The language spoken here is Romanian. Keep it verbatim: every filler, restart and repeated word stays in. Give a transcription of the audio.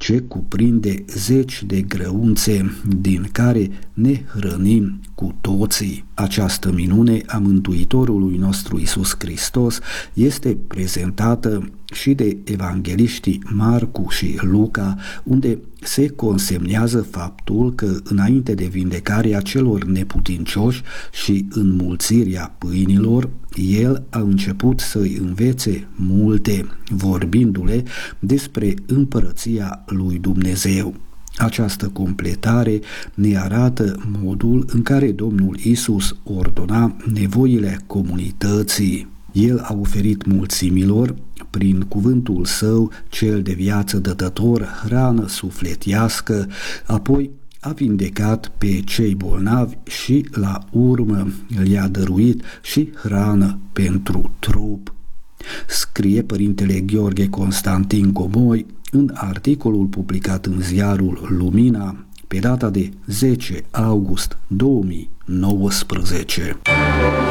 ce cuprinde zeci de grăunțe din care ne hrănim cu toții. Această minune a Mântuitorului nostru Iisus Hristos este prezentată și de evangeliștii Marcu și Luca, unde se consemnează faptul că înainte de vindecarea celor neputincioși și înmulțirea pâinilor, el a început să-i învețe multe, vorbindu-le despre împărăția lui Dumnezeu. Această completare ne arată modul în care Domnul Iisus ordona nevoile comunității. El a oferit mulțimilor, prin cuvântul său, cel de viață dătător, hrană sufletească, apoi a vindecat pe cei bolnavi și, la urmă, le-a dăruit și hrană pentru trup. Scrie părintele Gheorghe Constantin Gomoi în articolul publicat în ziarul Lumina pe data de zece august două mii nouăsprezece.